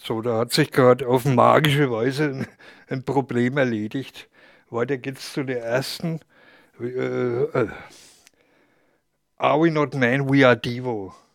So, da hat sich gerade auf magische Weise ein Problem erledigt. Weiter geht's zu der ersten. Are we not man, we are Devo.